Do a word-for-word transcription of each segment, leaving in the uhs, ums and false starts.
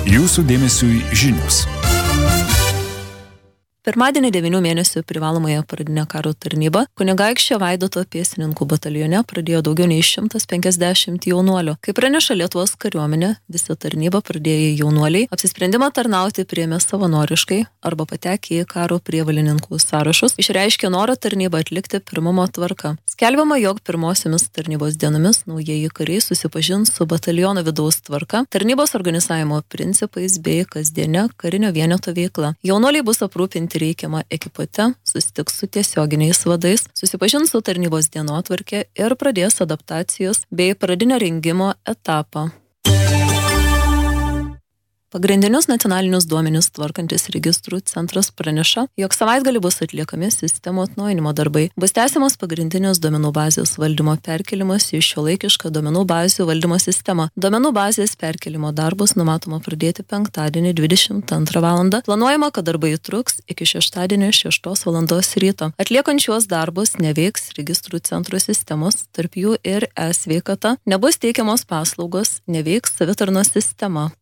Jūsų dėmesiui žinios. Pirmadienį devynių mėnesių privalomąją pradinę karo tarnybą Kunigaikščio Vaidoto pėstininkų batalione pradėjo daugiau nei šimtas penkiasdešimt jaunuolių. Kaip praneša Lietuvos kariuomenė, visą tarnybą pradėję jaunuoliai apsisprendimą tarnauti priėmė savanoriškai arba patekę į karo prievolininkų sąrašus, išreiškė norą tarnybą atlikti pirmumo tvarka. Skelbiama, jog pirmosiomis tarnybos dienomis naujieji kariai susipažins su bataliono vidaus tvarka, tarnybos organizavimo principais bei kasdienė karinio vieneto veikla. Jaunuoliai bus aprūpinti reikiamą ekipuotę, susitiks su tiesioginiais vadais, susipažins su tarnybos dienotvarke ir pradės adaptacijos bei pradinio rengimo etapą. Pagrindinius nacionalinius duomenis tvarkantis registrų centras praneša, jog savaitgalį bus atliekami sistemų atnaujinimo darbai. Bus tęsiamas pagrindinės duomenų bazės valdymo perkelimas į šiuolaikišką duomenų bazių valdymo sistemą. Duomenų bazės perkelimo darbus numatoma pradėti penktadienį dvidešimt antrą valandą. Planuojama, kad darbai truks iki šeštadienį šeštos valandos ryto. Atliekant šiuos darbus neveiks registrų centro sistemos, tarp jų ir e-sveikata, nebus teikiamos paslaugos, neveiks savitarnos sistema.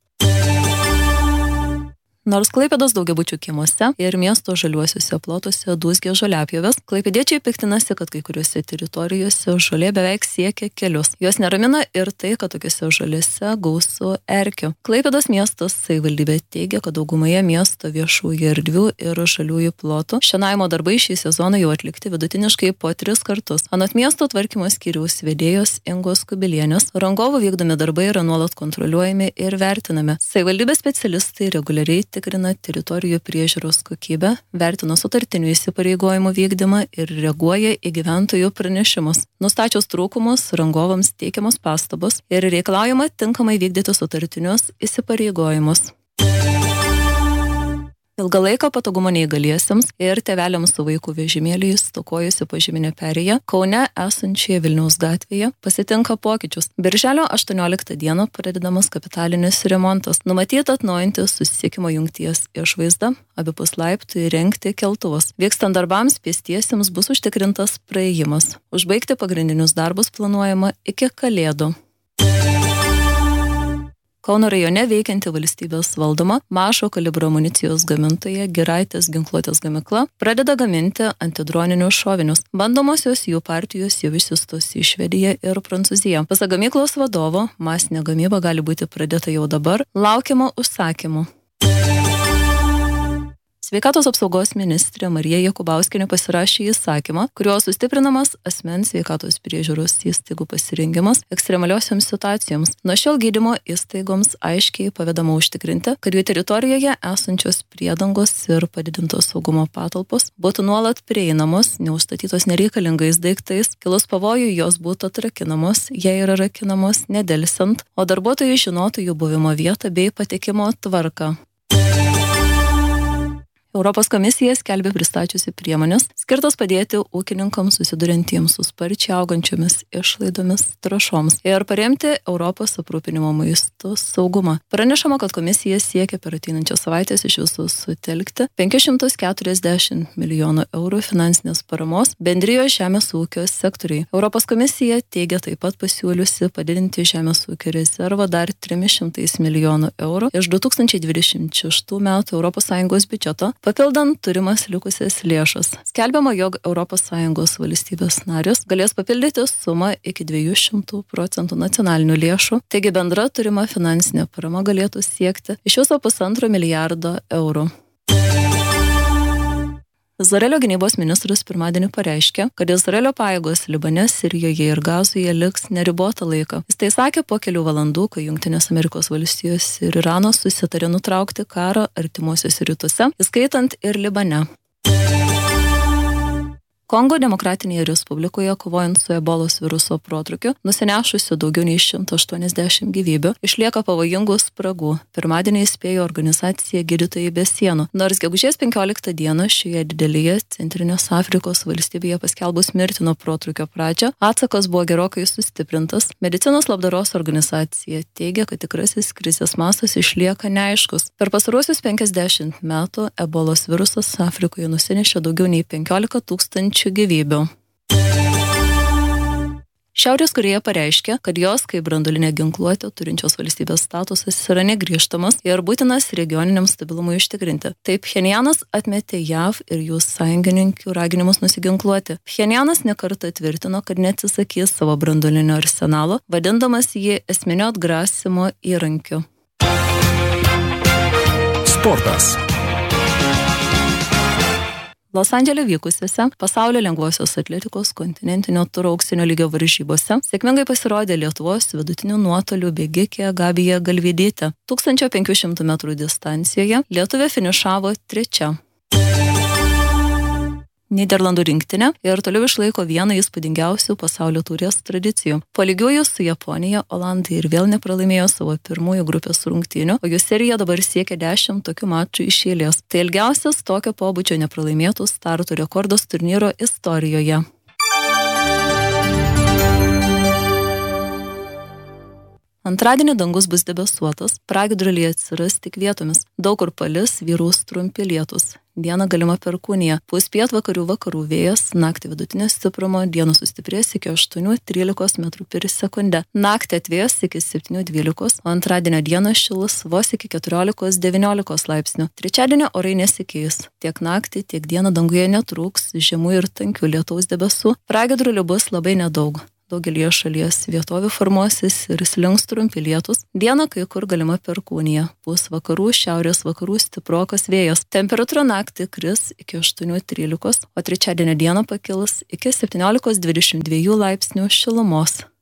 Nors Klaipėdos daugiabučių kiemuose ir miesto žaliuosiuose plotuose dūzgia žoliapjovės, klaipėdiečiai piktinasi, kad kai kuriuose teritorijose žolė beveik siekia kelius. Jos neramina ir tai, kad tokiuose žolėse gausu erkių. Klaipėdos miestas savivaldybė teigia, kad daugumoje miesto viešųjų erdvių ir žaliųjų plotų šienavimo darbai šį sezoną jau atlikti vidutiniškai po tris kartus. Anot miesto tvarkymo skyriaus vedėjos Ingos Kubilienės, rangovų vykdomi darbai yra nuolat kontroliuojami ir vertinami. Savivaldybės specialistai reguliariai tikrina teritorijų priežiūros kokybę, vertina sutartinių įsipareigojimų vykdymą ir reaguoja į gyventojų pranešimus. Nustačius trūkumus, rangovams teikiamos pastabos ir reikalaujama tinkamai vykdyti sutartinius įsipareigojimus. Ilgalaiko patogumo neįgaliesiems ir tėveliams su vaikų vežimėliais stokojusi požeminė perėja Kaune esančioje Vilniaus gatvėje pasitinka pokyčius. Birželio aštuonioliktą dieną pradedamas kapitalinis remontas. Numatyta atnaujinti susisiekimo jungties išvaizdą, abipus laiptų įrengti keltuvus. Vykstant darbams pėstiesiems bus užtikrintas praėjimas. Užbaigti pagrindinius darbus planuojama iki Kalėdų. Kauno rajone veikianti valstybės valdoma mažo kalibro amunicijos gamintoja Giraitės ginkluotės gamykla pradeda gaminti antidroninius šovinius. Bandomosios jų partijos jau išsiųstos į Švediją ir Prancūziją. Pasak gamyklos vadovo, masinė gamyba gali būti pradėta jau dabar, laukiama užsakymų. Sveikatos apsaugos ministrė Marija Jakubauskienė pasirašė įsakymą, kuriuo sustiprinamas asmens sveikatos priežiūros įstaigų pasirengimas ekstremaliosioms situacijoms. Nuo šiol gydymo įstaigoms aiškiai pavedama užtikrinti, kad jų teritorijoje esančios priedangos ir padidintos saugumo patalpos būtų nuolat prieinamos, neužstatytos nereikalingais daiktais, kilus pavojui jos būtų atrakinamos, jei yra rakinamos nedelsiant, o darbuotojai žinotų jų buvimo vietą bei patekimo tvarką. Europos komisija skelbia pristačiusi priemonės, skirtas padėti ūkininkams susiduriantiems su sparčiai augančiomis išlaidomis trąšoms ir paremti Europos aprūpinimo maistu saugumą. Pranešama, kad komisija siekia per ateinančias savaitės iš viso sutelkti penkis šimtus keturiasdešimt milijonų eurų finansinės paramos bendrijos žemės ūkio sektoriui. Europos komisija teigia taip pat pasiūliusi padidinti žemės ūkio rezervą dar trimis šimtais milijonų eurų iš du tūkstančiai dvidešimt šeštų metų Europos Sąjungos biudžeto, papildant turimas likusias lėšas. Skelbiama, jog Europos Sąjungos valstybės narės galės papildyti sumą iki dviejų šimtų procentų nacionalinių lėšų, taigi bendra turima finansinė parama galėtų siekti iš viso pusantro milijardo eurų. Izraelio gynybos ministras pirmadienį pareiškė, kad Izraelio pajėgos Libane, Sirijoje ir Gazoje liks neribotą laiką. Jis tai sakė po kelių valandų, kai Jungtinės Amerikos valstijos ir Iranas susitarė nutraukti karą artimuosiuose rytuose, įskaitant ir Libane. Kongo Demokratinėje Respublikoje, kovojant su ebolos viruso protrukiu, nusinešusiu daugiau nei šimtą aštuoniasdešimt gyvybių, išlieka pavojingų spragų. Pirmadienį įspėjo organizacija Gydytojai be sienų. Nors gegužės penkioliktą dieną šioje didelėje Centrinės Afrikos valstybėje paskelbus mirtino protrukio pradžią, atsakas buvo gerokai sustiprintas. Medicinos labdaros organizacija teigia, kad tikrasis krizės mastas išlieka neaiškus. Per pastaruosius penkiasdešimt metų ebolos virusas Afrikoje nusinešė daugiau nei penkiolika tūkstančių gyvybių. Šiaurės Korėja pareiškė, kad jos kaip branduolinė ginkluotė turinčios valstybės statusas yra negrįžtamas ir būtinas regioniniam stabilumui užtikrinti. Taip, Pchenjanas atmetė J A V ir jų sąjungininkių raginimus nusiginkluoti. Pchenjanas nekartą tvirtino, kad neatsisakys savo branduolinio arsenalo, vadindamas jį esminio atgrasimo įrankiu. Sportas. Los Andžele vykusiuose pasaulio lengvosios atletikos kontinentinio turo auksinio lygio varžybose sėkmingai pasirodė Lietuvos vidutinių nuotolių bėgikė Gabija Galvydytė. tūkstančio penkių šimtų metrų distancijoje Lietuvė finišavo trečia. Nyderlandų rinktinė ir toliau išlaiko vieną įspūdingiausių pasaulio taurės tradicijų. Po lygiųjų su Japonija, Olandai ir vėl nepralaimėjo savo pirmųjų grupės rungtynių, o jų serija dabar siekia dešimt tokių mačų iš eilės. Tai ilgiausias tokio pobūdžio nepralaimėtų startų rekordas turnyro istorijoje. Antradienį dangus bus debesuotas, pragiedruliai atsiras tik vietomis. Daug kur palis, vyraus trumpi lietūs. Dieną galima perkūnija. Pūs pietvakarių vakarų vėjas, naktį vidutinio stiprumo, dieną sustiprės iki aštuonių trylikos metrų per sekundę. Naktį atvės iki septynių dvylikos, o antradienio dieną šilus vos iki keturiolikos devyniolikos laipsnių. Trečiadienio orai nesikeis. Tiek naktį, tiek dieną danguje netrūks žemų ir tankių lietaus debesų. Pragiedrulių bus labai nedaug. Daugelį šalies vietovių formuosis ir slinks trumpi lietūs. Dieną kai kur galima perkūnija. Pūs vakarų, šiaurės vakarų stiprokas vėjas. Temperatūra naktį kris iki aštuonių trylikos, o trečiadienio dieną pakils iki septyniolikos dvidešimt dviejų laipsnių šilumos.